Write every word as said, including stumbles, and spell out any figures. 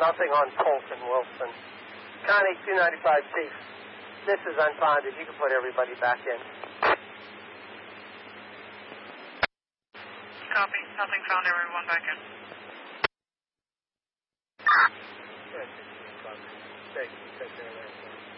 Nothing on Colton Wilson. Connie, two ninety-five, Chief. This is unfounded. You can put everybody back in. Copy. Nothing found. Everyone back in. Good. Thank you. Take care of that.